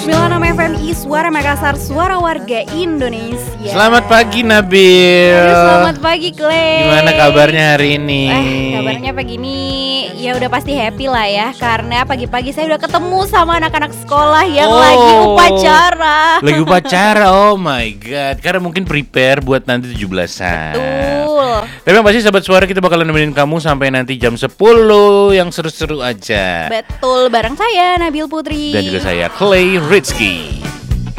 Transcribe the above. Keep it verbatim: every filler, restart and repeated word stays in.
sembilan puluh enam F M I Suara Makassar, suara warga Indonesia. Selamat pagi Nabil. Aduh, selamat pagi Clay. Gimana kabarnya hari ini? Eh, kabarnya pagi ini ya udah pasti happy lah ya, karena pagi-pagi saya udah ketemu sama anak-anak sekolah yang Oh, lagi upacara. Lagi upacara, oh my god. Karena mungkin prepare buat nanti tujuh belasan. Betul. Tapi yang pasti sahabat suara, kita bakalan nemenin kamu sampai nanti jam sepuluh yang seru-seru aja. Betul, bareng saya Nabil Putri Dan juga saya Clay Rizky.